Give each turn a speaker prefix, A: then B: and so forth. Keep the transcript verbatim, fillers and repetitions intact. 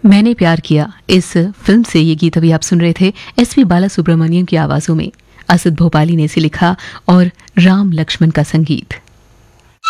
A: मैंने प्यार किया इस फिल्म से ये गीत अभी आप सुन रहे थे एस पी बाला सुब्रमण्यम की आवाजों में। असद भोपाली ने इसे लिखा और राम लक्ष्मण का संगीत।